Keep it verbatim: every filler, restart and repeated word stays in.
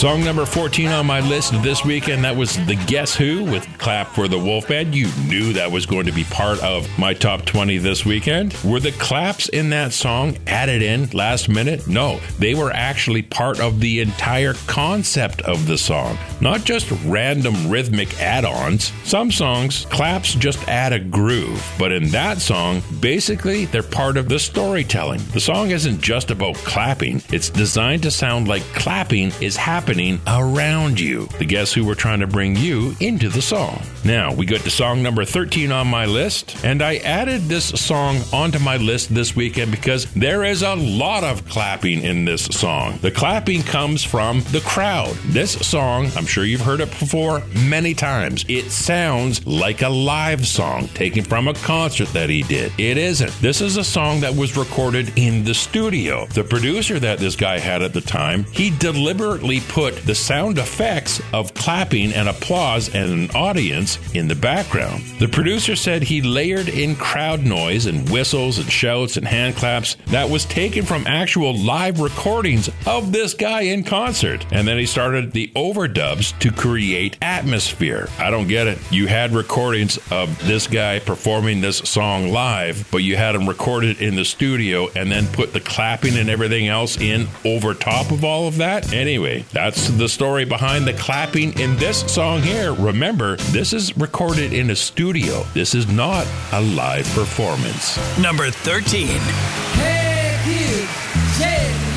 Song number fourteen on my list this weekend, that was The Guess Who with Clap for the Wolfman. You knew that was going to be part of my top twenty this weekend. Were the claps in that song added in last minute? No, they were actually part of the entire concept of the song, not just random rhythmic add-ons. Some songs, claps just add a groove, but in that song, basically, they're part of the storytelling. The song isn't just about clapping. It's designed to sound like clapping is happening around you. The Guess Who were trying to bring you into the song. Now, we got to song number thirteen on my list, and I added this song onto my list this weekend because there is a lot of clapping in this song. The clapping comes from the crowd. This song, I'm sure you've heard it before many times. It sounds like a live song taken from a concert that he did. It isn't. This is a song that was recorded in the studio. The producer that this guy had at the time, he deliberately put the sound effects of clapping and applause and an audience in the background. The producer said he layered in crowd noise and whistles and shouts and hand claps that was taken from actual live recordings of this guy in concert. And then he started the overdubs to create atmosphere. I don't get it. You had recordings of this guy performing this song live, but you had him recorded in the studio and then put the clapping and everything else in over top of all of that. Anyway, that's the story behind the clapping in this song here. Remember, this is recorded in a studio. This is not a live performance. Number thirteen.